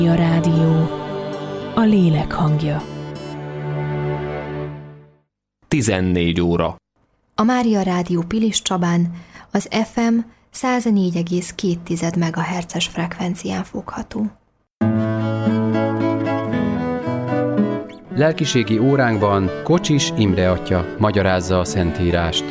A rádió, a lélek hangja. 14 óra. A Mária Rádió Pilis Csabán az FM 104,2 MHz-es frekvencián fogható. Lelkiségi óránkban Kocsis Imre atya magyarázza a Szentírást.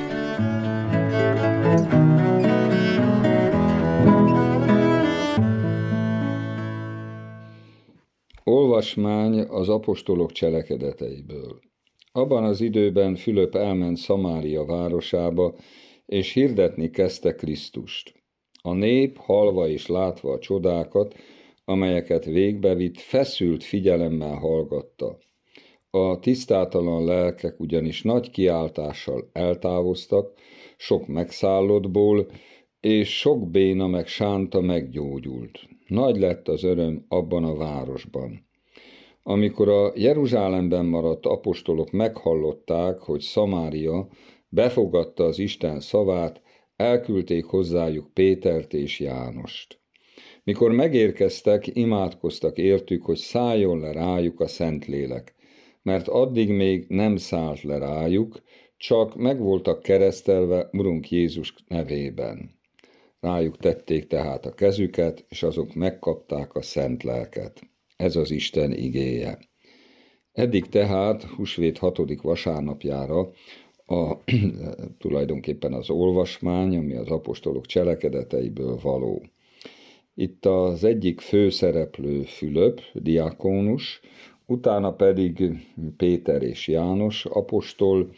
Olvasmány az apostolok cselekedeteiből. Abban az időben Fülöp elment Szamária városába, és hirdetni kezdte Krisztust. A nép, hallva és látva a csodákat, amelyeket végbevitt, feszült figyelemmel hallgatta. A tisztátalan lelkek ugyanis nagy kiáltással eltávoztak, sok megszállottból, és sok béna meg sánta meggyógyult. Nagy lett az öröm abban a városban. Amikor a Jeruzsálemben maradt apostolok meghallották, hogy Szamária befogadta az Isten szavát, elküldték hozzájuk Pétert és Jánost. Mikor megérkeztek, imádkoztak értük, hogy szálljon le rájuk a Szentlélek, mert addig még nem szállt le rájuk, csak meg voltak keresztelve Urunk Jézus nevében. Rájuk tették tehát a kezüket, és azok megkapták a szent lelket. Ez az Isten igéje. Eddig tehát húsvét 6. vasárnapjára tulajdonképpen az olvasmány, ami az apostolok cselekedeteiből való. Itt az egyik főszereplő Fülöp, diákónus, utána pedig Péter és János apostol,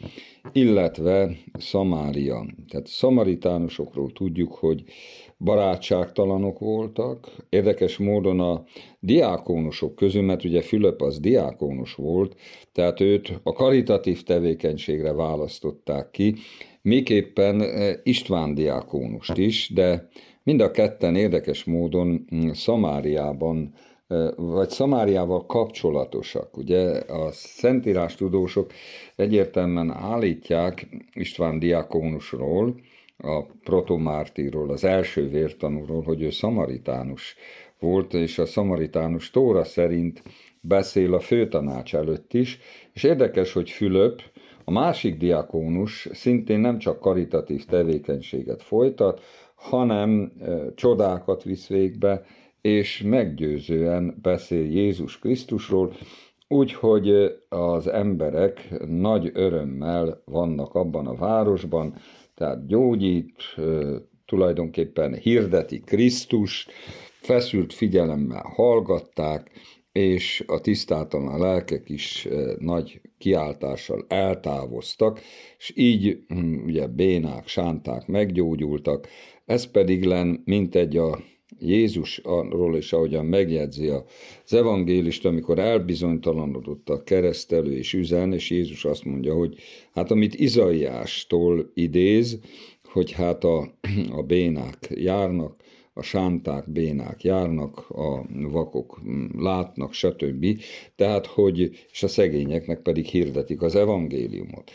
illetve Szamária. Tehát szamaritánusokról tudjuk, hogy barátságtalanok voltak. Érdekes módon a diákónusok közül, mert ugye Fülöp az diákónus volt, tehát őt a karitatív tevékenységre választották ki, miképpen István diákónust is, de mind a ketten érdekes módon Szamáriában vagy Szamáriával kapcsolatosak. Ugye a szentírás tudósok egyértelműen állítják István diákónusról, a protomártírról, az első vértanúról, hogy ő szamaritánus volt, és a szamaritánus tóra szerint beszél a főtanács előtt is, és érdekes, hogy Fülöp, a másik diákónus szintén nem csak karitatív tevékenységet folytat, hanem csodákat visz végbe, és meggyőzően beszél Jézus Krisztusról, úgyhogy az emberek nagy örömmel vannak abban a városban, tehát gyógyít, tulajdonképpen hirdeti Krisztust, feszült figyelemmel hallgatták, és a tisztátalan lelkek is nagy kiáltással eltávoztak, és így ugye bénák, sánták meggyógyultak, ez pedig mintegy a Jézusról is, ahogyan megjegyzi az evangélista, amikor elbizonytalanodott a keresztelő és üzen, és Jézus azt mondja, hogy hát amit Izaiástól idéz, hogy hát a bénák járnak, a sánták, bénák járnak, a vakok látnak, stb. Tehát, és a szegényeknek pedig hirdetik az evangéliumot.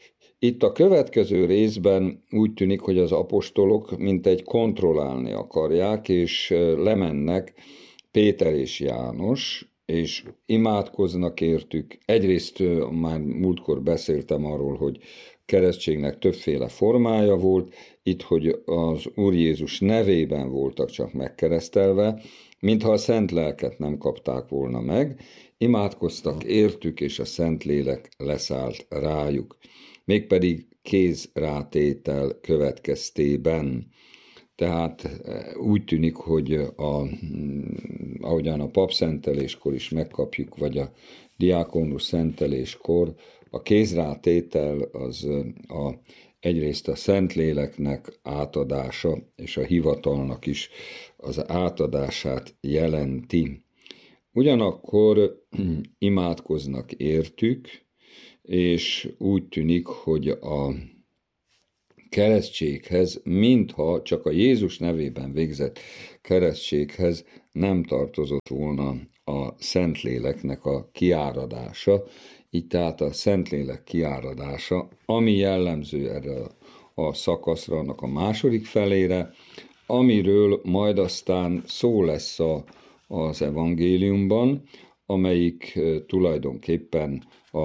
Itt a következő részben úgy tűnik, hogy az apostolok mintegy kontrollálni akarják, és lemennek Péter és János, és imádkoznak értük. Egyrészt már múltkor beszéltem arról, hogy keresztségnek többféle formája volt, itt, hogy az Úr Jézus nevében voltak csak megkeresztelve, mintha a Szent Lelket nem kapták volna meg, imádkoztak értük, és a Szentlélek leszállt rájuk. Mégpedig kézrátétel következtében. Tehát úgy tűnik, hogy ahogyan a papszenteléskor is megkapjuk, vagy a diákónus szenteléskor, a kézrátétel az egyrészt a Szentléleknek átadása, és a hivatalnak is az átadását jelenti. Ugyanakkor imádkoznak értük, és úgy tűnik, hogy a keresztséghez, mintha csak a Jézus nevében végzett keresztséghez nem tartozott volna a Szentléleknek a kiáradása, így tehát a Szentlélek kiáradása, ami jellemző erre a szakaszra, annak a második felére, amiről majd aztán szó lesz az evangéliumban, amelyik tulajdonképpen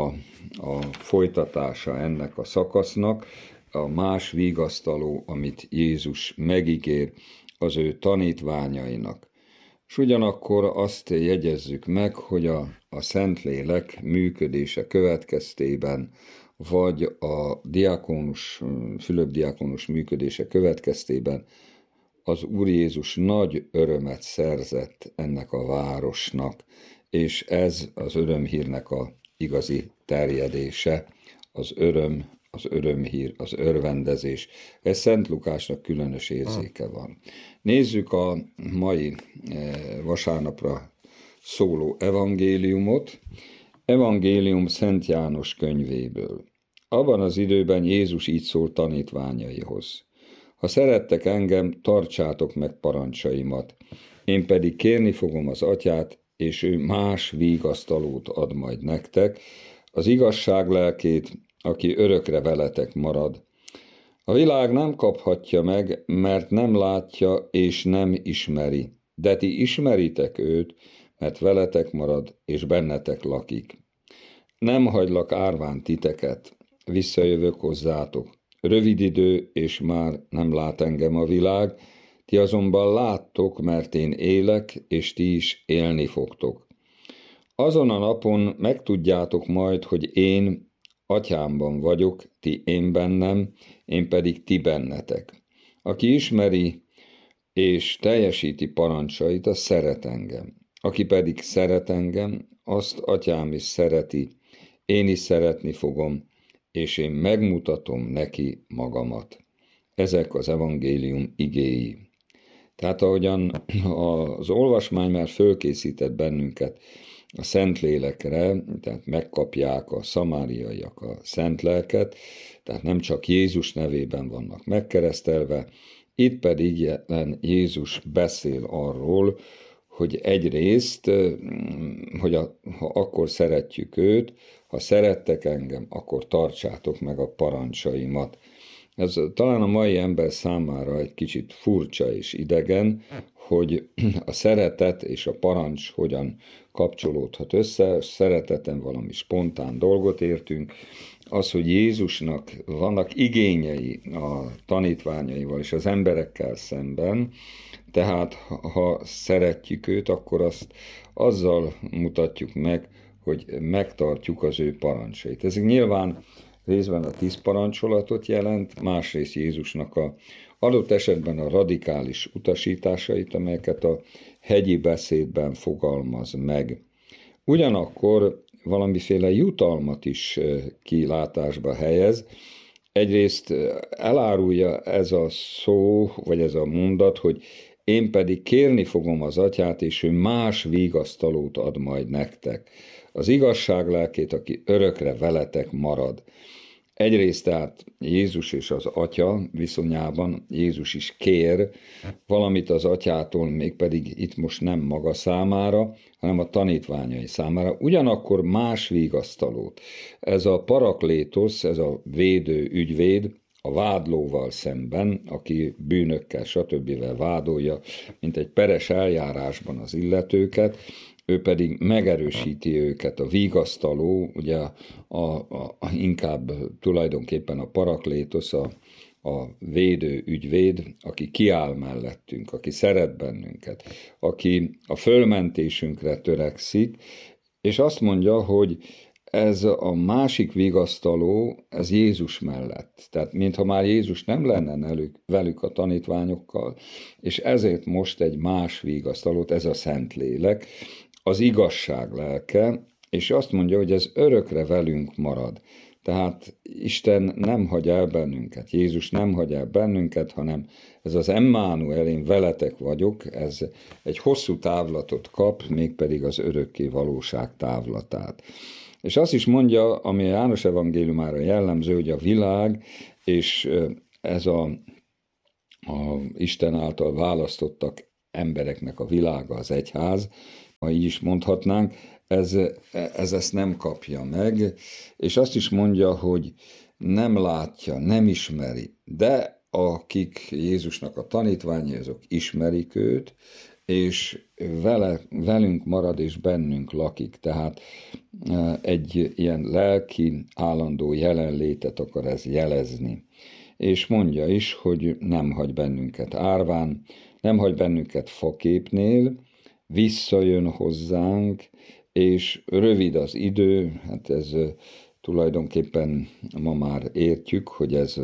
a folytatása ennek a szakasznak, a más vigasztaló, amit Jézus megígér az ő tanítványainak. És ugyanakkor azt jegyezzük meg, hogy a Szentlélek működése következtében, vagy a Fülöp diákonus működése következtében az Úr Jézus nagy örömet szerzett ennek a városnak, és ez az örömhírnek a igazi terjedése, az öröm, az örömhír, az örvendezés. Ez Szent Lukásnak különös érzéke van. Nézzük a mai vasárnapra szóló evangéliumot. Evangélium Szent János könyvéből. Abban az időben Jézus így szólt tanítványaihoz. Ha szerettek engem, tartsátok meg parancsaimat. Én pedig kérni fogom az Atyát, és ő más vigasztalót ad majd nektek, az igazság lelkét, aki örökre veletek marad. A világ nem kaphatja meg, mert nem látja és nem ismeri, de ti ismeritek őt, mert veletek marad és bennetek lakik. Nem hagylak árván titeket, visszajövök hozzátok. Rövid idő, és már nem lát engem a világ, ti azonban láttok, mert én élek, és ti is élni fogtok. Azon a napon megtudjátok majd, hogy én Atyámban vagyok, ti én bennem, én pedig ti bennetek. Aki ismeri és teljesíti parancsait, az szeret engem. Aki pedig szeret engem, azt Atyám is szereti, én is szeretni fogom, és én megmutatom neki magamat. Ezek az evangélium igéi. Tehát ahogyan az olvasmány már fölkészített bennünket a Szentlélekre, tehát megkapják a szamáriaiak a szent lelket, tehát nem csak Jézus nevében vannak megkeresztelve, itt pedig Jézus beszél arról, hogy egyrészt, hogy ha akkor szeretjük őt, ha szerettek engem, akkor tartsátok meg a parancsaimat. Ez talán a mai ember számára egy kicsit furcsa és idegen, hogy a szeretet és a parancs hogyan kapcsolódhat össze. Szereteten valami spontán dolgot értünk. Az, hogy Jézusnak vannak igényei a tanítványaival és az emberekkel szemben, tehát ha szeretjük őt, akkor azt azzal mutatjuk meg, hogy megtartjuk az ő parancsait. Ez nyilván részben a 10 parancsolatot jelent, másrészt Jézusnak adott esetben a radikális utasításait, amelyeket a hegyi beszédben fogalmaz meg. Ugyanakkor valamiféle jutalmat is kilátásba helyez. Egyrészt elárulja ez a szó, vagy ez a mondat, hogy én pedig kérni fogom az Atyát, és ő más vigasztalót ad majd nektek. Az igazság lelkét, aki örökre veletek marad. Egyrészt tehát Jézus és az Atya viszonyában Jézus is kér valamit az Atyától, mégpedig itt most nem maga számára, hanem a tanítványai számára. Ugyanakkor más vigasztalót. Ez a paraklétosz, ez a védő ügyvéd, a vádlóval szemben, aki bűnökkel, stb. Vádolja, mint egy peres eljárásban az illetőket, ő pedig megerősíti őket, a vigasztaló, ugye inkább tulajdonképpen a paraklétosz, a védő ügyvéd, aki kiáll mellettünk, aki szeret bennünket, aki a fölmentésünkre törekszik, és azt mondja, hogy ez a másik vigasztaló, ez Jézus mellett. Tehát mintha már Jézus nem lenne velük a tanítványokkal, és ezért most egy más vigasztalót, ez a Szentlélek, az igazság lelke, és azt mondja, hogy ez örökre velünk marad. Tehát Isten nem hagy el bennünket, Jézus nem hagy el bennünket, hanem ez az Emmanuel, én veletek vagyok, ez egy hosszú távlatot kap, mégpedig az örökké valóság távlatát. És azt is mondja, ami a János evangéliumára jellemző, hogy a világ és ez a Isten által választottak embereknek a világa, az egyház, ha így is mondhatnánk, ez ezt nem kapja meg, és azt is mondja, hogy nem látja, nem ismeri, de akik Jézusnak a tanítványai, azok ismerik őt, és velünk marad, és bennünk lakik. Tehát egy ilyen lelki, állandó jelenlétet akar ez jelezni. És mondja is, hogy nem hagy bennünket árván, nem hagy bennünket faképnél, visszajön hozzánk, és rövid az idő, hát ez tulajdonképpen ma már értjük, hogy ez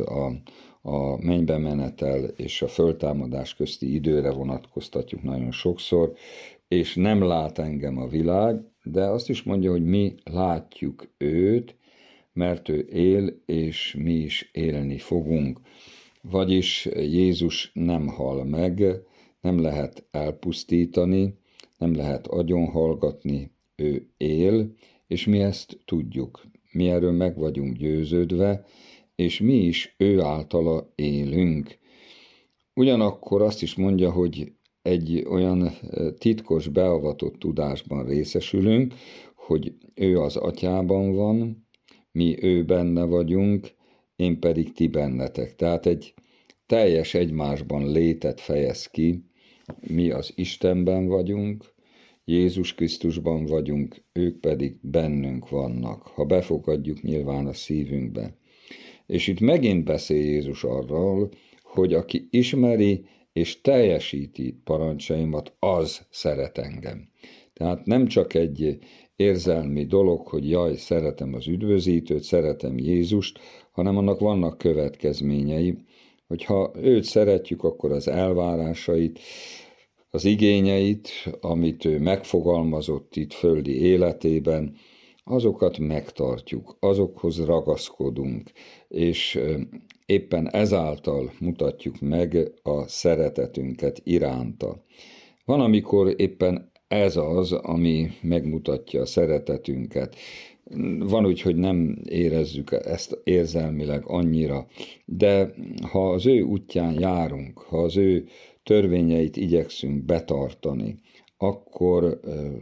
a mennybe menetel és a föltámadás közti időre vonatkoztatjuk nagyon sokszor, és nem lát engem a világ, de azt is mondja, hogy mi látjuk őt, mert ő él, és mi is élni fogunk. Vagyis Jézus nem hal meg, nem lehet elpusztítani, nem lehet agyonhallgatni, ő él, és mi ezt tudjuk. Mi erről meg vagyunk győződve, és mi is ő általa élünk. Ugyanakkor azt is mondja, hogy egy olyan titkos, beavatott tudásban részesülünk, hogy ő az Atyában van, mi ő benne vagyunk, én pedig ti bennetek. Tehát egy teljes egymásban létet fejez ki, mi az Istenben vagyunk, Jézus Krisztusban vagyunk, ők pedig bennünk vannak, ha befogadjuk nyilván a szívünkbe. És itt megint beszél Jézus arról, hogy aki ismeri és teljesíti parancsaimat, az szeret engem. Tehát nem csak egy érzelmi dolog, hogy jaj, szeretem az üdvözítőt, szeretem Jézust, hanem annak vannak következményei, hogyha őt szeretjük, akkor az elvárásait, az igényeit, amit ő megfogalmazott itt földi életében, azokat megtartjuk, azokhoz ragaszkodunk, és éppen ezáltal mutatjuk meg a szeretetünket iránta. Van, amikor éppen ez az, ami megmutatja a szeretetünket. Van úgy, hogy nem érezzük ezt érzelmileg annyira, de ha az ő útján járunk, ha az ő törvényeit igyekszünk betartani, akkor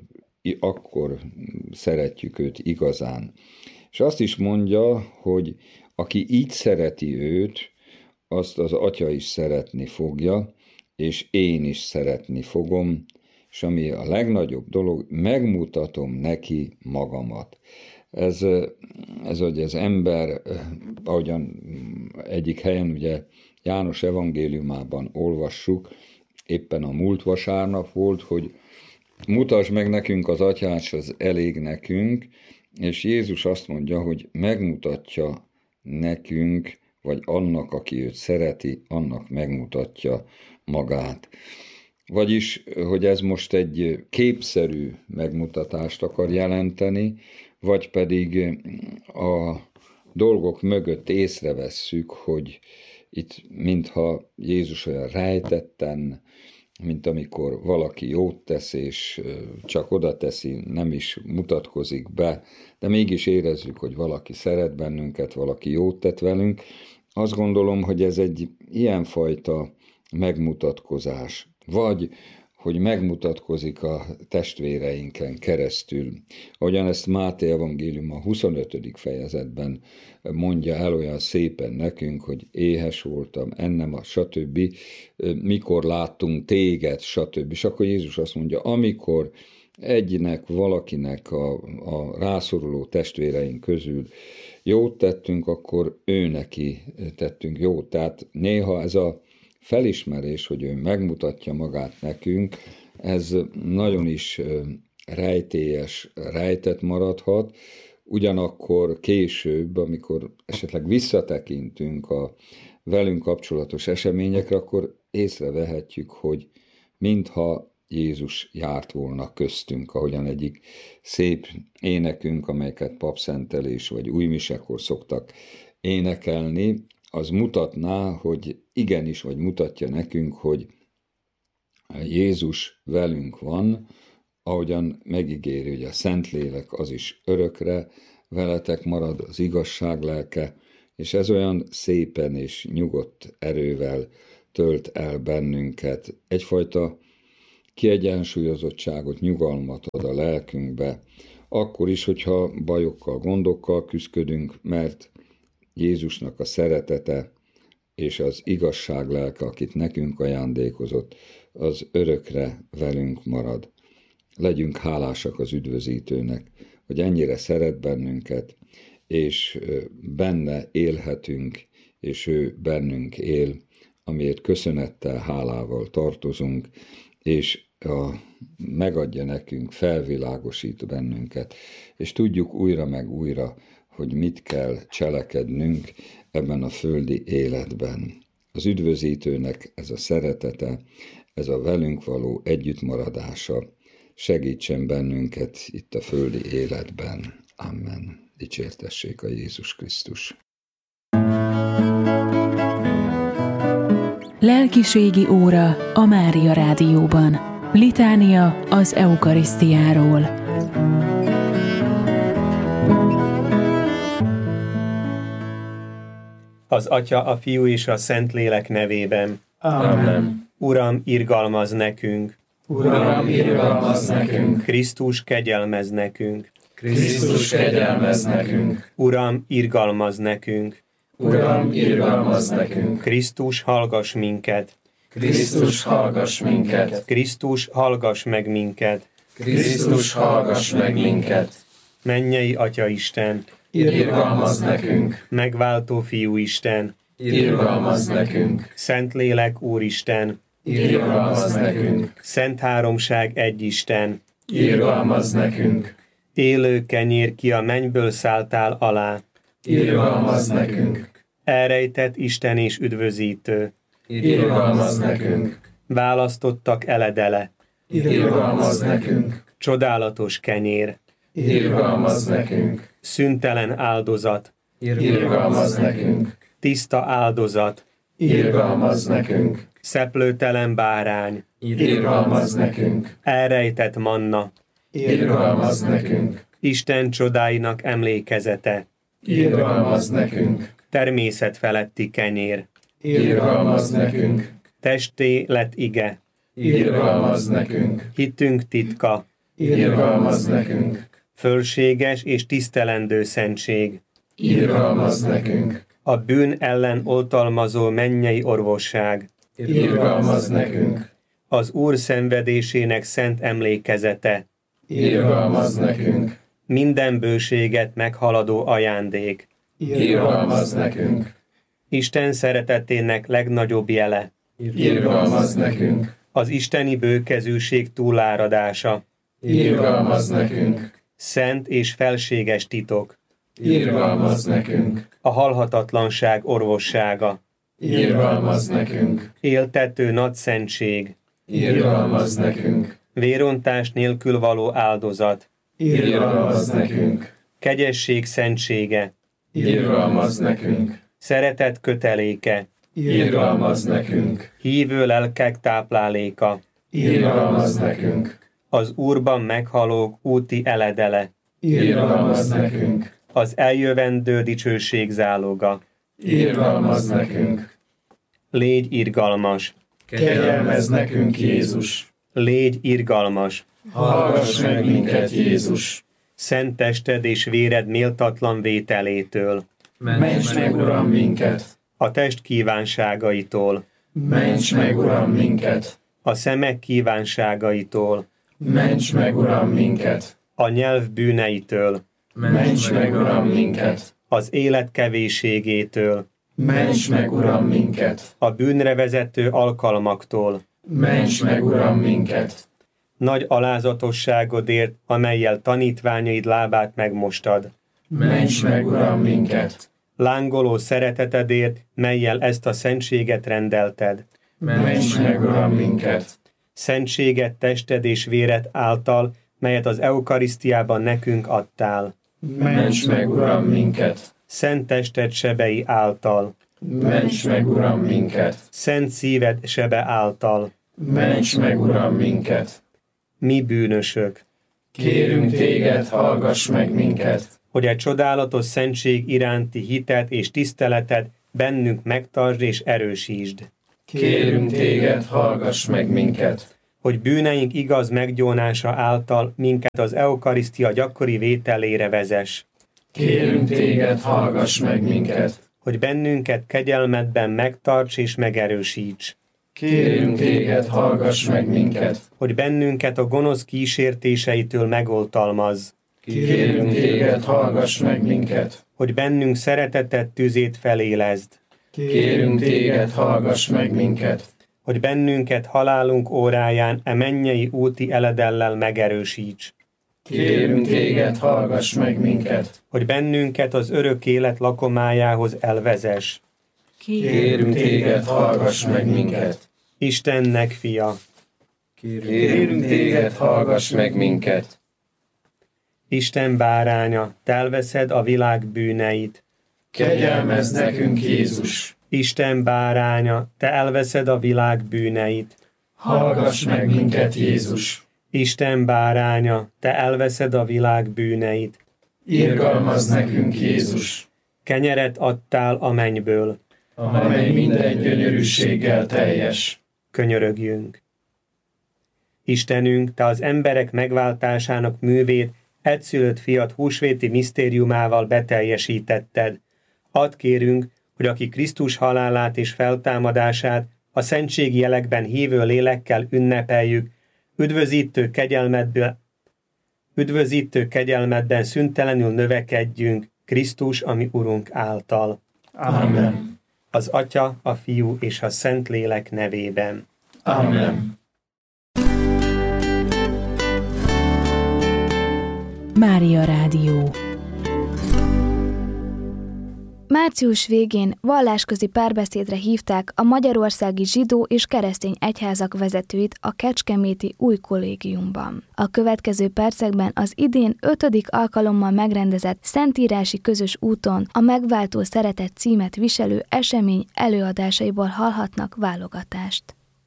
szeretjük őt igazán. És azt is mondja, hogy aki így szereti őt, azt az Atya is szeretni fogja, és én is szeretni fogom, és ami a legnagyobb dolog, megmutatom neki magamat. Ez hogy az ember, ahogyan egyik helyen ugye János evangéliumában olvassuk, éppen a múlt vasárnap volt, hogy mutasd meg nekünk az Atyát, s az elég nekünk, és Jézus azt mondja, hogy megmutatja nekünk, vagy annak, aki őt szereti, annak megmutatja magát. Vagyis, hogy ez most egy képszerű megmutatást akar jelenteni, vagy pedig a dolgok mögött észrevesszük, hogy itt mintha Jézus olyan rejtetten, mint amikor valaki jót tesz, és csak oda teszi, nem is mutatkozik be, de mégis érezzük, hogy valaki szeret bennünket, valaki jót tett velünk. Azt gondolom, hogy ez egy ilyenfajta megmutatkozás, vagy hogy megmutatkozik a testvéreinken keresztül. Ahogyan ezt Máté evangélium a 25. fejezetben mondja el olyan szépen nekünk, hogy éhes voltam, ennem, stb. Mikor láttunk téged, stb. És akkor Jézus azt mondja, amikor egynek, valakinek a rászoruló testvéreink közül jót tettünk, akkor ő neki tettünk jót. Tehát néha ez a felismerés, hogy ő megmutatja magát nekünk, ez nagyon is rejtélyes, rejtett maradhat, ugyanakkor később, amikor esetleg visszatekintünk a velünk kapcsolatos eseményekre, akkor észrevehetjük, hogy mintha Jézus járt volna köztünk, ahogyan egyik szép énekünk, amelyeket papszentelés vagy újmisekor szoktak énekelni, az mutatná, hogy igenis, vagy mutatja nekünk, hogy Jézus velünk van, ahogyan megígéri, hogy a Szentlélek az is örökre veletek marad, az igazság lelke, és ez olyan szépen és nyugodt erővel tölt el bennünket. Egyfajta kiegyensúlyozottságot, nyugalmat ad a lelkünkbe, akkor is, hogyha bajokkal, gondokkal küzdködünk, mert Jézusnak a szeretete és az igazság lelke, akit nekünk ajándékozott, az örökre velünk marad. Legyünk hálásak az üdvözítőnek, hogy ennyire szeret bennünket, és benne élhetünk, és ő bennünk él, amiért köszönettel, hálával tartozunk, és megadja nekünk, felvilágosít bennünket, és tudjuk újra meg újra, hogy mit kell cselekednünk ebben a földi életben. Az üdvözítőnek ez a szeretete, ez a velünk való együttmaradása segítsen bennünket itt a földi életben. Amen. Dicsértessék a Jézus Krisztus. Lelkiségi óra a Mária Rádióban. Litánia az eukarisztiáról. Az Atya, a Fiú és a Szentlélek nevében. Amen. Uram, irgalmazz nekünk! Uram, irgalmazz nekünk! Krisztus, kegyelmezz nekünk! Krisztus, kegyelmezz nekünk! Uram, irgalmazz nekünk! Uram, irgalmazz nekünk! Krisztus, hallgass minket! Krisztus, hallgass minket! Krisztus, hallgass meg minket! Krisztus, hallgass meg minket! Mennyei Atya Isten! Irgalmazz nekünk! Megváltó Fiú Isten! Irgalmazz nekünk! Szentlélek Úristen! Irgalmazz nekünk! Szent Háromság egy Isten! Irgalmazz nekünk! Élő kenyér, ki a mennyből szálltál alá! Irgalmazz nekünk! Elrejtett Isten és üdvözítő! Irgalmazz nekünk! Választottak eledele! Irgalmazz nekünk! Csodálatos kenyér! Irgalmazz nekünk! Szüntelen áldozat! Irgalmazz nekünk! Tiszta áldozat! Irgalmazz nekünk! Szeplőtelen bárány! Irgalmazz nekünk! Elrejtett manna! Irgalmazz nekünk! Isten csodáinak emlékezete! Irgalmazz nekünk! Természet feletti kenyér! Irgalmazz nekünk! Testé lett ige! Irgalmazz nekünk! Hitünk titka! Irgalmazz nekünk! Fölséges és tisztelendő szentség! Irgalmazz nekünk! A bűn ellen oltalmazó mennyei orvosság! Irgalmazz nekünk! Az Úr szenvedésének szent emlékezete! Irgalmazz nekünk! Minden bőséget meghaladó ajándék! Irgalmazz nekünk! Isten szeretetének legnagyobb jele! Irgalmazz nekünk! Az isteni bőkezűség túláradása! Irgalmazz nekünk! Szent és felséges titok! Irgalmazz nekünk! A halhatatlanság orvossága! Irgalmazz nekünk! Éltető nagy szentség! Irgalmazz nekünk! Vérontás nélkül való áldozat! Irgalmazz nekünk! Kegyesség szentsége! Irgalmazz nekünk! Szeretet köteléke! Irgalmazz nekünk! Hívő lelkek tápláléka! Irgalmazz nekünk! Az Úrban meghalók úti eledele! Irgalmazz nekünk! Az eljövendő dicsőség záloga! Irgalmazz nekünk! Légy irgalmas! Kegyelmezz nekünk, Jézus! Légy irgalmas! Hallgass meg minket, Jézus! Szent tested és véred méltatlan vételétől! Ments meg, Uram, minket! A test kívánságaitól! Ments meg, Uram, minket! A szemek kívánságaitól! Ments meg, Uram, minket! A nyelv bűneitől! Ments meg, Uram, minket! Az élet kevésségétől! Ments meg, Uram, minket! A bűnre vezető alkalmaktól! Ments meg, Uram, minket! Nagy alázatosságodért, amellyel tanítványaid lábát megmostad! Ments meg, Uram, minket! Lángoló szeretetedért, mellyel ezt a szentséget rendelted! Ments meg, Uram, minket! Szentséget tested és véred által, melyet az eukarisztiában nekünk adtál! Ments meg, Uram, minket! Szent tested sebei által! Ments meg, Uram, minket! Szent szíved sebe által! Ments meg, Uram, minket! Mi bűnösök! Kérünk téged, hallgass meg minket! Hogy egy csodálatos szentség iránti hitet és tiszteletet bennünk megtartsd és erősítsd. Kérünk téged, hallgass meg minket! Hogy bűneink igaz meggyónása által minket az eukarisztia gyakori vételére vezess. Kérünk téged, hallgass meg minket! Hogy bennünket kegyelmedben megtarts és megerősíts. Kérünk téged, hallgass meg minket. Hogy bennünket a gonosz kísértéseitől megoltalmazz. Kérünk téged, hallgass meg minket. Hogy bennünk szereteted tüzét felélezd. Kérünk téged, hallgass meg minket. Hogy bennünket halálunk óráján mennyei úti eledellel megerősíts. Kérünk téged, hallgass meg minket. Hogy bennünket az örök élet lakomájához elvezess. Kérünk téged, hallgass meg minket. Istennek fia. Kérünk téged, hallgass meg minket. Isten báránya, te elveszed a világ bűneit. Kegyelmezz nekünk, Jézus. Isten báránya, te elveszed a világ bűneit. Hallgass meg minket, Jézus. Isten báránya, te elveszed a világ bűneit. Irgalmazz nekünk, Jézus. Kenyeret adtál a mennyből. Amely minden gyönyörűséggel teljes. Könyörögjünk. Istenünk, te az emberek megváltásának művét egyszülött fiat húsvéti misztériumával beteljesítetted. Add kérünk, hogy aki Krisztus halálát és feltámadását a szentségi jelekben hívő lélekkel ünnepeljük, üdvözítő kegyelmedben szüntelenül növekedjünk Krisztus, ami Urunk által. Amen. Az Atya, a Fiú és a Szentlélek nevében. Amen. Mária Rádió. Március végén vallásközi párbeszédre hívták a magyarországi zsidó és keresztény egyházak vezetőit a kecskeméti új kollégiumban. A következő percekben az idén 5. alkalommal megrendezett Szentírási Közös úton a Megváltó Szeretet címet viselő esemény előadásaiból hallhatnak válogatást.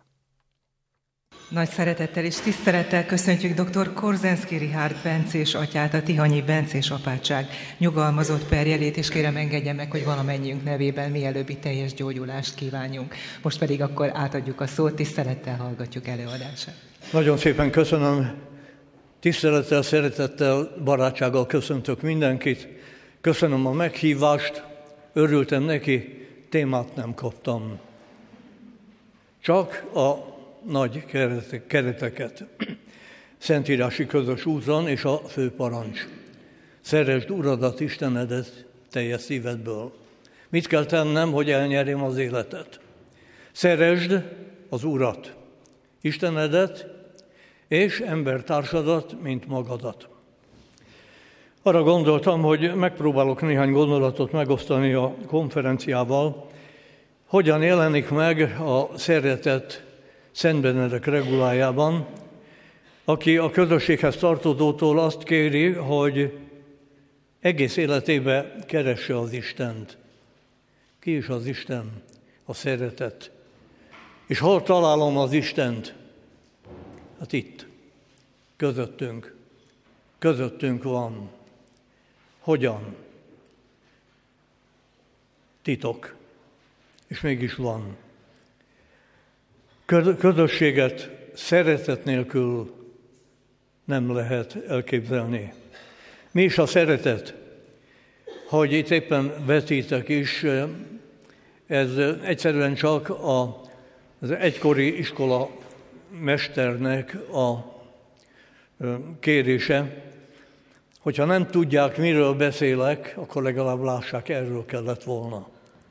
Nagy szeretettel és tisztelettel köszöntjük dr. Korzenszky Richárd bencés atyát, a Tihanyi Bencés apátság nyugalmazott perjelét, és kérem engedje meg, hogy valamennyiünk nevében mielőbbi teljes gyógyulást kívánjunk. Most pedig akkor átadjuk a szót, tisztelettel hallgatjuk előadását. Nagyon szépen köszönöm, tisztelettel, szeretettel, barátsággal köszöntök mindenkit. Köszönöm a meghívást, örültem neki, témát nem kaptam. Csak a nagy kereteket. Szentírási Közös úton és a fő parancs. Szeresd Uradat, Istenedet teljes szívedből. Mit kell tennem, hogy elnyerjem az életet? Szeresd az Urat, Istenedet és embertársadat, mint magadat. Arra gondoltam, hogy megpróbálok néhány gondolatot megosztani a konferenciával, hogyan jelenik meg a szeretet Szent Benedek regulájában, aki a közösséghez tartozótól azt kéri, hogy egész életébe keresse az Istent. Ki is az Isten? A szeretet. És hol találom az Istent? Hát itt, közöttünk. Közöttünk van. Hogyan? Titok. És mégis van. Közösséget szeretet nélkül nem lehet elképzelni. Mi is a szeretet? Hogy itt éppen vetítek is, ez egyszerűen csak az egykori iskola mesternek a kérése. Hogyha nem tudják, miről beszélek, akkor legalább lássák, erről kellett volna.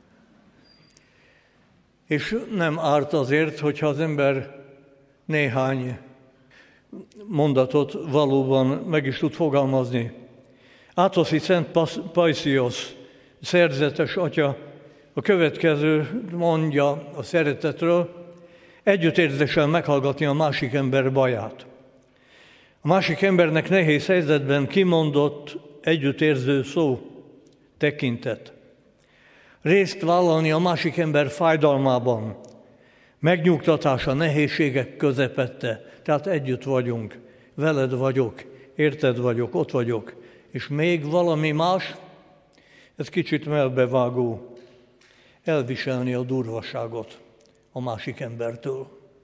És nem árt azért, hogyha az ember néhány mondatot valóban meg is tud fogalmazni. Átoszi Szent Pajsziosz, szerzetes atya, a következő mondja a szeretetről: együttérzéssel meghallgatni a másik ember baját. A másik embernek nehéz helyzetben kimondott együttérző szó, tekintet. Részt vállalni a másik ember fájdalmában, megnyugtatása nehézségek közepette, tehát együtt vagyunk, veled vagyok, érted vagyok, ott vagyok, és még valami más, ez kicsit melbevágó, elviselni a durvaságot a másik embertől.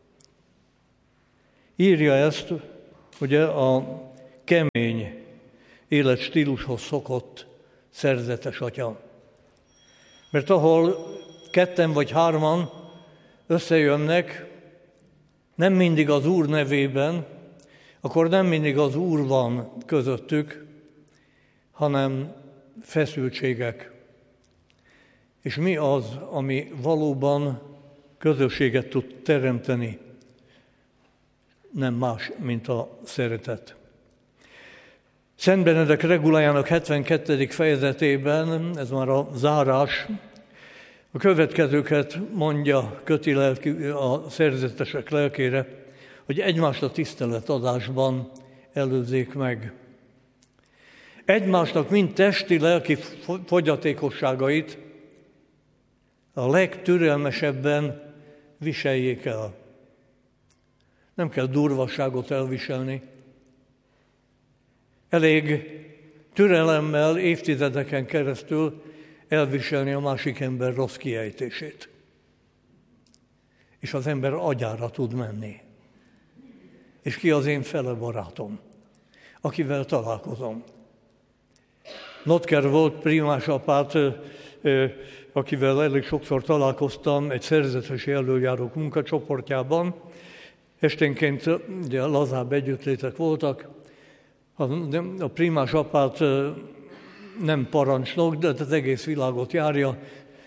Írja ezt, ugye, a kemény életstílushoz szokott szerzetes atya. Mert ahol ketten vagy hárman összejönnek, nem mindig az Úr nevében, akkor nem mindig az Úr van közöttük, hanem feszültségek. És mi az, ami valóban közösséget tud teremteni? Nem más, mint a szeretet. Szent Benedek regulájának 72. fejezetében, ez már a zárás, a következőket mondja, köti a szerzetesek lelkére, hogy egymást a tiszteletadásban előzzék meg. Egymásnak mind testi-lelki fogyatékosságait a legtürelmesebben viseljék el. Nem kell durvaságot elviselni. Elég türelemmel évtizedeken keresztül elviselni a másik ember rossz kiejtését. És az ember agyára tud menni. És ki az én fele barátom, akivel találkozom. Notker volt primás apát, akivel elég sokszor találkoztam egy szerzetesi előjárók munkacsoportjában. Esténként ugye lazább együttlétek voltak. A primás apát nem parancsnok, de az egész világot jár,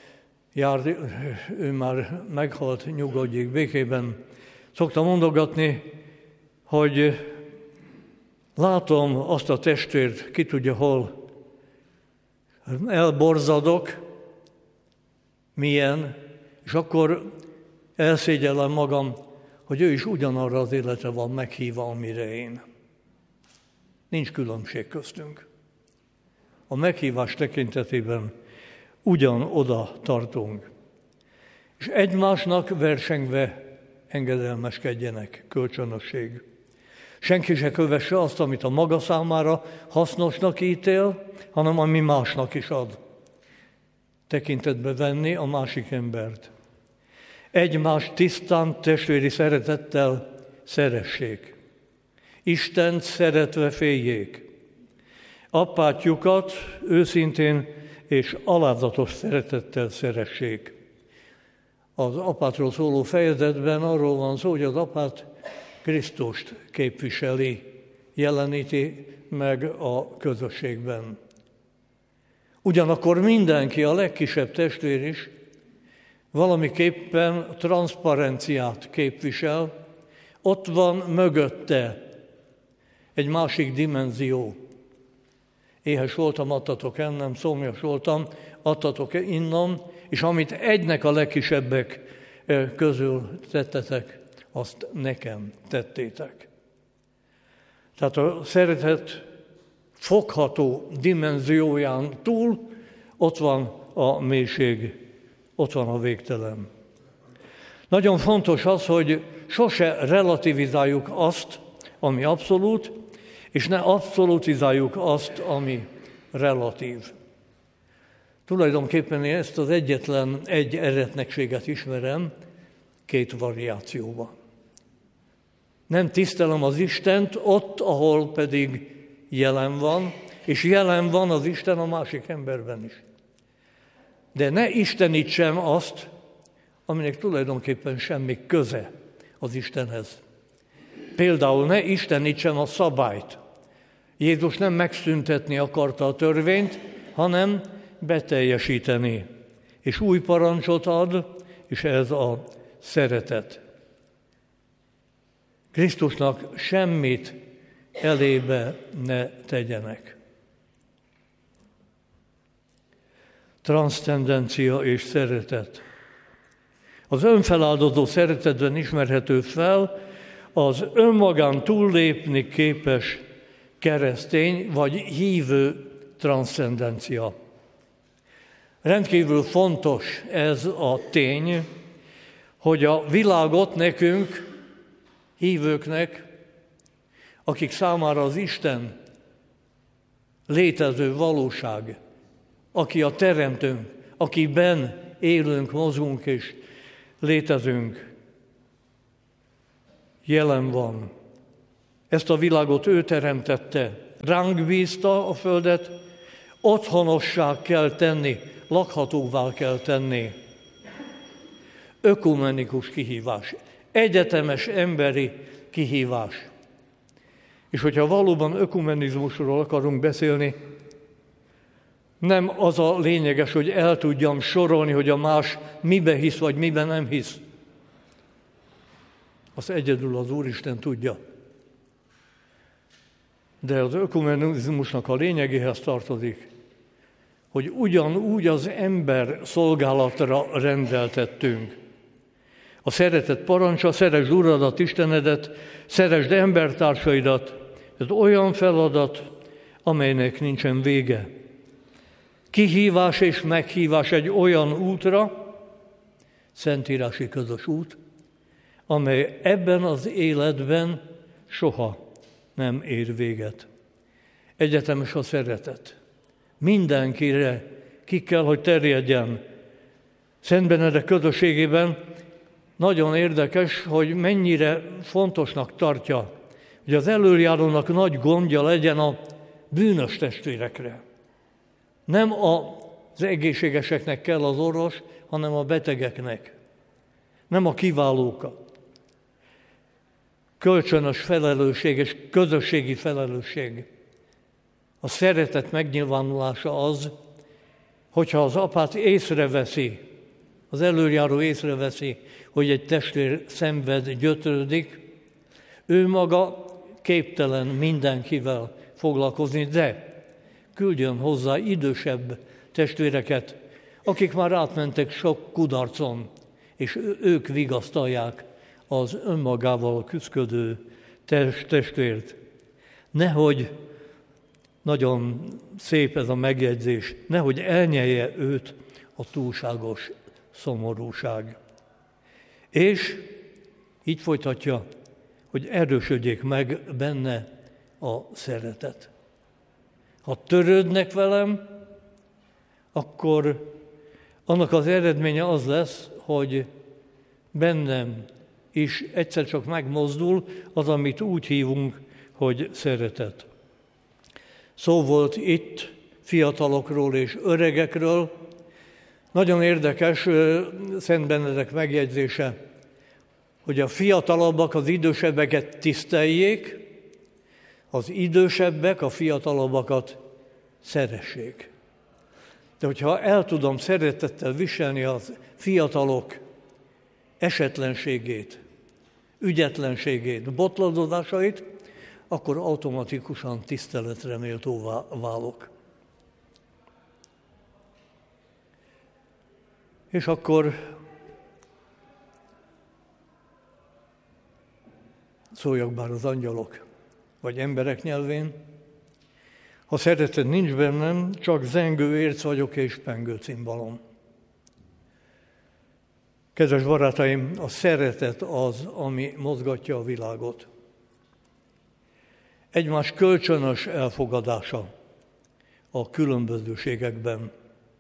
ő már meghalt, nyugodjék békében. Szoktam mondogatni, hogy látom azt a testvért, ki tudja hol, elborzadok, milyen, és akkor elszégyellem magam, hogy ő is ugyanarra az életre van meghívva, amire én. Nincs különbség köztünk. A meghívás tekintetében ugyanoda tartunk. És egymásnak versengve engedelmeskedjenek, kölcsönösség. Senki se kövesse azt, amit a maga számára hasznosnak ítél, hanem ami másnak is ad. Tekintetbe venni a másik embert. Egymást tisztán testvéri szeretettel szeressék. Istent szeretve féljék. Apátjukat őszintén és alázatos szeretettel szeressék. Az apátról szóló fejezetben arról van szó, hogy az apát Krisztust képviseli, jeleníti meg a közösségben. Ugyanakkor mindenki, a legkisebb testvér is valamiképpen transzparenciát képvisel, ott van mögötte egy másik dimenzió. Éhes voltam, adtatok ennem, szomjas voltam, adtatok innom, és amit egynek a legkisebbek közül tettetek, azt nekem tettétek. Tehát a szeretet fogható dimenzióján túl ott van a mélység, ott van a végtelen. Nagyon fontos az, hogy sose relativizáljuk azt, ami abszolút, és ne abszolutizáljuk azt, ami relatív. Tulajdonképpen én ezt az egyetlen egy eretnekséget ismerem, két variációban. Nem tisztelem az Istent ott, ahol pedig jelen van, és jelen van az Isten a másik emberben is. De ne istenítsem azt, aminek tulajdonképpen semmi köze az Istenhez. Például ne istenítsem a szabályt. Jézus nem megszüntetni akarta a törvényt, hanem beteljesíteni. És új parancsot ad, és ez a szeretet. Krisztusnak semmit elébe ne tegyenek. Transzcendencia és szeretet. Az önfeláldozó szeretetben ismerhető fel az önmagán túllépni képes keresztény vagy hívő transzcendencia. Rendkívül fontos ez a tény, hogy a világot nekünk, hívőknek, akik számára az Isten létező valóság, aki a teremtőnk, akiben élünk, mozgunk és létezünk, jelen van. Ezt a világot ő teremtette, ránk bízta a földet, otthonossá kell tenni, lakhatóvá kell tenni. ökumenikus kihívás, egyetemes emberi kihívás. És hogyha valóban ökumenizmusról akarunk beszélni, nem az a lényeges, hogy el tudjam sorolni, hogy a más mibe hisz, vagy miben nem hisz. Azt egyedül az Úristen tudja. De az ökumenizmusnak a lényegéhez tartozik, hogy ugyanúgy az ember szolgálatra rendeltettünk. A szeretet parancsa, szeresd Uradat, Istenedet, szeresd embertársaidat, ez olyan feladat, amelynek nincsen vége. Kihívás és meghívás egy olyan útra, szentírási közös út, amely ebben az életben soha nem ér véget. Egyetemes a szeretet. Mindenkire ki kell, hogy terjedjen. Szent Benedek közösségében nagyon érdekes, hogy mennyire fontosnak tartja, hogy az elöljárónak nagy gondja legyen a bűnös testvérekre. Nem az egészségeseknek kell az orvos, hanem a betegeknek. Nem a kiválókat. Kölcsönös felelősség és közösségi felelősség. A szeretet megnyilvánulása az, hogyha az apát észreveszi, az elöljáró észreveszi, hogy egy testvér szenved, gyötrődik, ő maga képtelen mindenkivel foglalkozni, de küldjön hozzá idősebb testvéreket, akik már átmentek sok kudarcon, és ők vigasztalják az önmagával küszködő testvért. Nehogy, nagyon szép ez a megjegyzés, nehogy elnyelje őt a túlságos szomorúság. És így folytatja, hogy erősödjék meg benne a szeretet. Ha törődnek velem, akkor annak az eredménye az lesz, hogy bennem is egyszer csak megmozdul az, amit úgy hívunk, hogy szeretet. Szó volt itt fiatalokról és öregekről. Nagyon érdekes Szent Benedek megjegyzése, hogy a fiatalabbak az idősebbeket tiszteljék, az idősebbek a fiatalabbakat szeressék. De hogyha el tudom szeretettel viselni a fiatalok esetlenségét, ügyetlenségét, botladozásait, akkor automatikusan tiszteletre méltóvá válok. És akkor szóljak bár az angyalok, vagy emberek nyelvén, ha szeretet nincs bennem, csak zengő érc vagyok és pengő cimbalom. Kedves barátaim, a szeretet az, ami mozgatja a világot. Egymás kölcsönös elfogadása a különbözőségekben.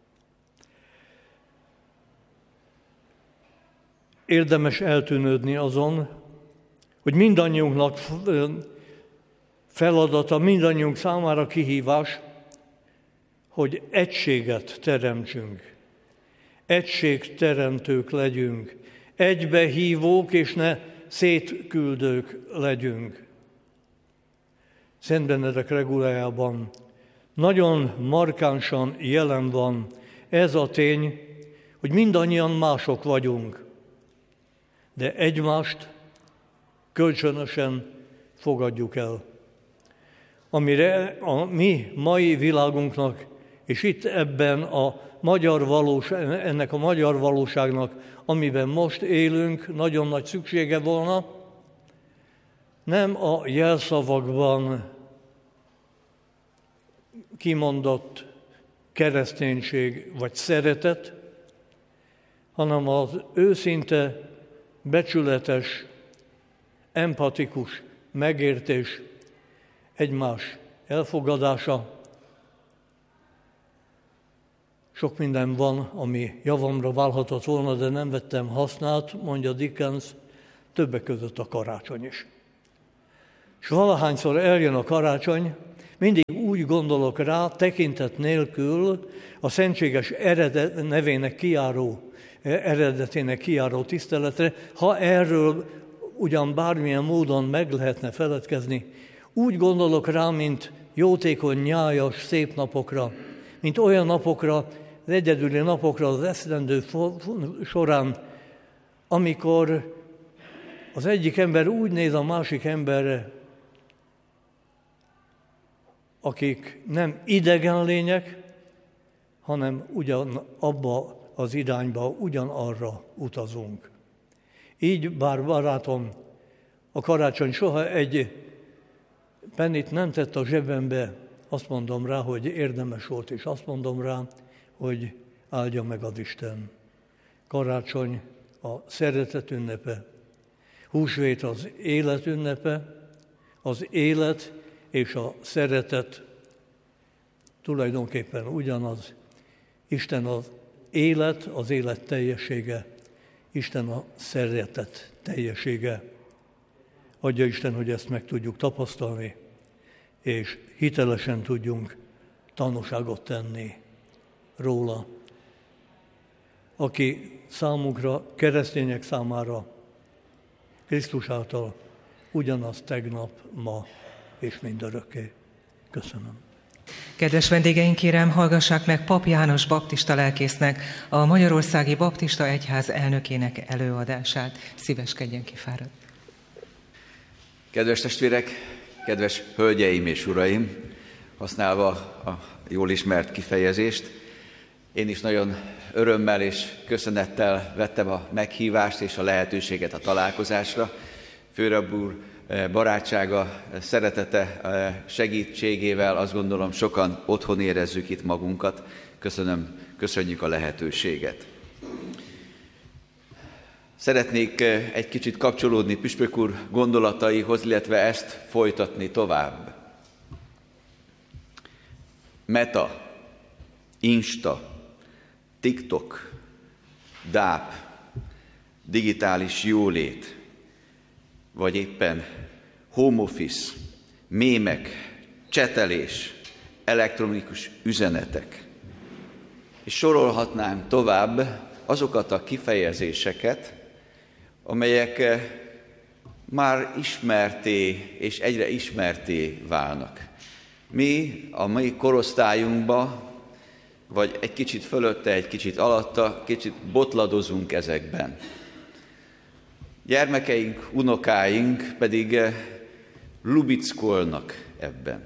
Érdemes eltűnődni azon, hogy mindannyiunknak feladata, mindannyiunk számára kihívás, hogy egységet teremtsünk. Egységteremtők legyünk, egybehívók és ne szétküldők legyünk. Szent Benedek regulájában nagyon markánsan jelen van ez a tény, hogy mindannyian mások vagyunk, de egymást kölcsönösen fogadjuk el. Amire a mi mai világunknak, és itt ebben ennek a magyar valóságnak, amiben most élünk, nagyon nagy szüksége volna, nem a jelszavakban kimondott kereszténység vagy szeretet, hanem az őszinte, becsületes, empatikus megértés, egymás elfogadása. Sok minden van, ami javamra válhatott volna, de nem vettem hasznát, mondja Dickens, többek között a karácsony is. És valahányszor eljön a karácsony, mindig úgy gondolok rá, tekintet nélkül a szentséges eredetének kijáró tiszteletre, ha erről ugyan bármilyen módon meg lehetne feledkezni. Úgy gondolok rá, mint jótékony, nyájas, szép napokra, mint olyan napokra, az egyedüli napokra az esztendő során, amikor az egyik ember úgy néz a másik emberre, akik nem idegen lények, hanem ugyan abba az irányba, ugyanarra utazunk. Így, bár barátom, a karácsony soha egy pennit nem tett a zsebembe, azt mondom rá, hogy érdemes volt, és azt mondom rá, hogy áldja meg az Isten. Karácsony a szeretet ünnepe, húsvét az élet ünnepe, az élet és a szeretet tulajdonképpen ugyanaz. Isten az élet teljessége, Isten a szeretet teljessége. Adja Isten, hogy ezt meg tudjuk tapasztalni, és hitelesen tudjunk tanúságot tenni róla, aki számunkra, keresztények számára Krisztus által ugyanaz tegnap, ma és mindörökké. Köszönöm. Kedves vendégeink, kérem, hallgassák meg Pap János baptista lelkésznek, a Magyarországi Baptista Egyház elnökének előadását. Szíveskedjen ki, fáradt. Kedves testvérek, kedves hölgyeim és uraim, használva a jól ismert kifejezést, én is nagyon örömmel és köszönettel vettem a meghívást és a lehetőséget a találkozásra. Főrabb úr barátsága, szeretete, segítségével azt gondolom sokan otthon érezzük itt magunkat. Köszönjük a lehetőséget. Szeretnék egy kicsit kapcsolódni püspök úr gondolataihoz, illetve ezt folytatni tovább. Meta, Insta, TikTok, DAP, digitális jólét, vagy éppen home office, mémek, csetelés, elektronikus üzenetek. És sorolhatnánk tovább azokat a kifejezéseket, amelyek már ismerté és egyre ismerté válnak. Mi a mai korosztályunkban, vagy egy kicsit fölötte, egy kicsit alatta, kicsit botladozunk ezekben. Gyermekeink, unokáink pedig lubickolnak ebben.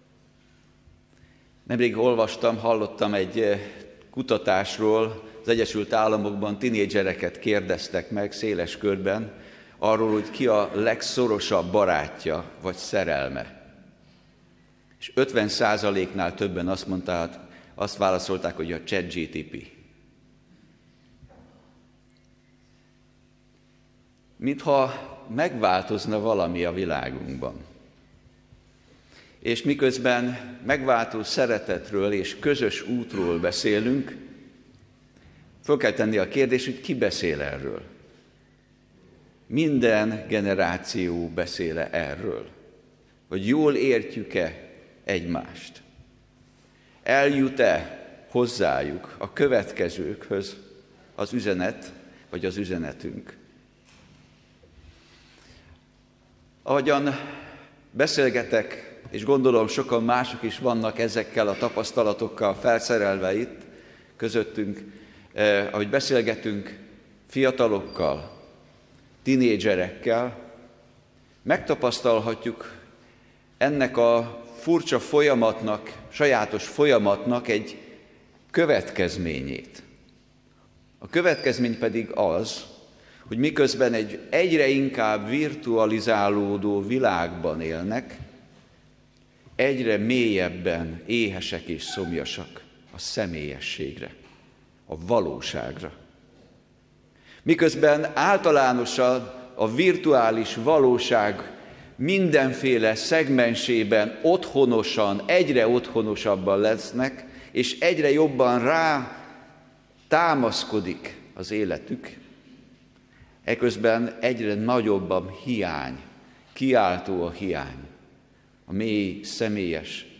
Nemrég hallottam egy kutatásról, az Egyesült Államokban tinédzsereket kérdeztek meg széles körben arról, hogy ki a legszorosabb barátja vagy szerelme. És 50%-nál többen azt válaszolták, hogy a ChatGPT. Mintha megváltozna valami a világunkban. És miközben megváltó szeretetről és közös útról beszélünk, föl kell tenni a kérdést, hogy ki beszél erről. Minden generáció beszél erről. Hogy jól értjük-e egymást. Eljut-e hozzájuk, a következőkhöz az üzenet, vagy az üzenetünk. Ahogyan beszélgetek, és gondolom sokan mások is vannak ezekkel a tapasztalatokkal felszerelve itt közöttünk, ahogy beszélgetünk fiatalokkal, tinédzserekkel, megtapasztalhatjuk ennek a furcsa folyamatnak, sajátos folyamatnak egy következményét. A következmény pedig az, hogy miközben egy egyre inkább virtualizálódó világban élnek, egyre mélyebben éhesek és szomjasak a személyességre, a valóságra. Miközben általánosan a virtuális valóság mindenféle szegmensében otthonosan, egyre otthonosabban lesznek, és egyre jobban rá támaszkodik az életük, eközben egyre nagyobb a hiány, kiáltó a hiány, a mély személyes